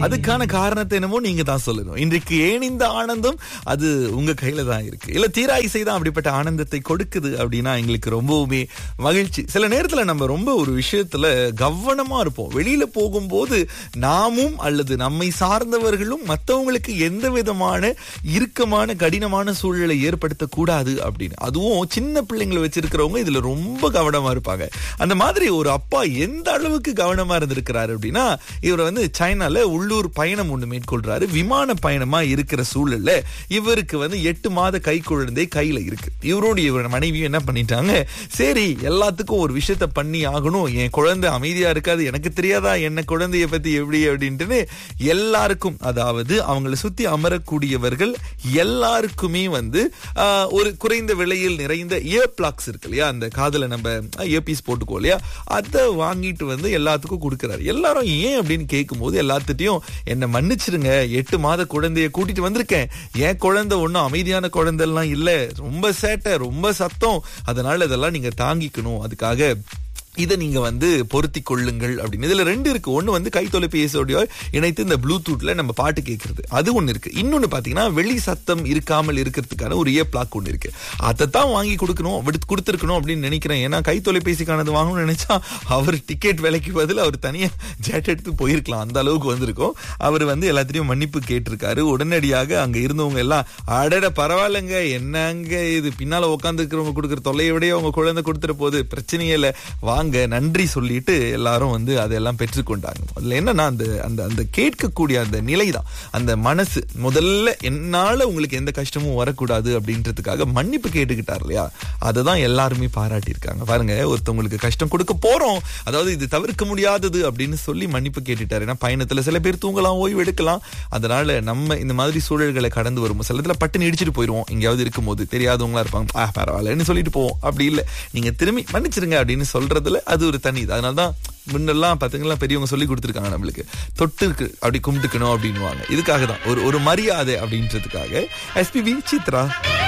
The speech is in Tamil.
அதுக்கான காரணத்தை என்னமோ நீங்க தான் சொல்லணும். இன்றைக்கு ஏன் இந்த ஆனந்தம், அது உங்க கையில தான் இருக்கு. இல்ல தீரா இசை தான் அப்படிப்பட்ட ஆனந்தத்தை கொடுக்குது அப்படின்னா எங்களுக்கு ரொம்பவுமே மகிழ்ச்சி. சில நேரத்துல நம்ம ரொம்ப ஒரு விஷயத்துல கவனமா இருப்போம். வெளியில போகும்போது நாமும் அல்லது நம்மை சார்ந்தவர்களும் மற்றவங்களுக்கு எந்த விதமான இறுக்கமான கடினமான சூழலை ஏற்படுத்த கூடாது அப்படின்னு. அதுவும் சின்ன பிள்ளைங்களை வச்சிருக்கிறவங்க இதுல ரொம்ப கவனமா இருப்பாங்க. அந்த மாதிரி ஒரு அப்பா எந்த அளவுக்கு கவனமா இருந்திருக்கிறாரு அப்படின்னா, இவர் வந்து சைனால உள்ளூர் பயணம் ஒண்ணு மேற்கொள்றாரு. விமான பயணமா இருக்கிற சூழல்ல இவருக்கு வந்து 8 மாத கை குழந்தை கையில இருக்கு. இவரோட மனைவியும் என்ன பண்ணிட்டாங்க, சரி எல்லாத்துக்கும் ஒரு விஷயத்த பண்ணி ஆகணும், என் குழந்தை அமைதியா இருக்காது, எனக்கு தெரியாதா என்ன குழந்தைய பத்தி எப்படி அப்படின்ட்டு எல்லாருக்கும், அதாவது அவங்களை சுத்தி அமரக்கூடியவர்கள் எல்லாருக்குமே வந்து ஒரு குறைந்த விலையில் நிறைந்த இயர் பிளாக்ஸ் இருக்கு இல்லையா, அந்த காதுல நம்ம இயர்பீஸ் போட்டுக்கோ இல்லையா, அதை வாங்கிட்டு வந்து எல்லாத்துக்கும் கொடுக்கிறாரு. எல்லாரும் ஏன் அப்படின்னு கேட்கும் போது எல்லாத்துட்டையும் என்ன மன்னிச்சிருங்க, 8 மாத குழந்தைய கூட்டிட்டு வந்திருக்கேன், என் குழந்தை ஒன்னும் அமைதியான குழந்தை எல்லாம் இல்ல, ரொம்ப சேட்டை ரொம்ப சத்தம், அதனால இதெல்லாம் நீங்க தாங்கிக்கணும், அதுக்காக இதை நீங்க வந்து பொருத்தி கொள்ளுங்கள் அப்படின்னு. இதுல 2 இருக்கு. ஒண்ணு வந்து கை தொலைபேசியோட இணைத்து இந்த ப்ளூடூத்ல நம்ம பாட்டு கேட்கறது, அது ஒண்ணு இருக்கு. இன்னொன்னு பாத்தீங்கன்னா வெளி சத்தம் இருக்காமல் இருக்கிறதுக்கான ஒரு இயர் பிளாக் ஒண்ணு இருக்கு. அதைத்தான் வாங்கி கொடுத்துருக்கணும் அப்படின்னு நினைக்கிறேன். ஏன்னா கை தொலைபேசிக்கானது வாங்கணும்னு நினைச்சா அவர் டிக்கெட் விலைக்கு பதில் அவர் தனியா ஜெட் எடுத்து போயிருக்கலாம், அந்த அளவுக்கு வந்திருக்கும். அவர் வந்து எல்லாத்திலையும் மன்னிப்பு கேட்டிருக்காரு. உடனடியாக அங்க இருந்தவங்க எல்லாம், அடட பரவாயில்லைங்க, என்னங்க இது பின்னால உட்கார்ந்து இருக்கிறவங்க கொடுக்குற தொல்லையை விட அவங்க குழந்தை கொடுத்துற போது பிரச்சனையே இல்லை, நன்றி சொல்லிட்டு எல்லாரும் வந்து அதெல்லாம் பெற்றுக்கொண்டாங்க. அதுல என்னன்னா அந்த கேட்கக்கூடிய அந்த நிலைதான், அந்த மனசு முதல்ல என்னால உங்களுக்கு எந்த கஷ்டமும் வரக்கூடாது அப்படின்றதுக்காக மன்னிப்பு கேட்டுக்கிட்டார் இல்லையா, அததான் எல்லாருமே பாராட்டியிருக்காங்க. பாருங்க, ஒருத்தவங்களுக்கு கஷ்டம் கொடுக்க போறோம், அதாவது இது தவிர்க்க முடியாதது அப்படின்னு சொல்லி மன்னிப்பு கேட்டுட்டாரு. ஏன்னா பயணத்துல சில பேர் தூங்கலாம், ஓய்வு எடுக்கலாம், அதனால நம்ம இந்த மாதிரி சூழல்களை கடந்து வரும்போது சில இடத்துல பட்டுன்னு இடிச்சிட்டு போயிடுவோம். எங்கேயாவது இருக்கும்போது தெரியாதவங்களா இருப்பாங்க, பரவாயில்லன்னு சொல்லிட்டு போவோம். அப்படி இல்லை, நீங்க திரும்பி மன்னிச்சிருங்க அப்படின்னு சொல்றதுல அது ஒரு தனி. அதனாலதான் முன்னெல்லாம் பாத்தீங்களா பெரியவங்க சொல்லி கொடுத்துருக்காங்க, நம்மளுக்கு தொட்டுக்கு அப்படி கும்பிட்டுக்கணும் அப்படின்னுவாங்க. இதுக்காக தான் ஒரு மரியாதை அப்படின்றதுக்காக. எஸ்பிபி சித்ரா.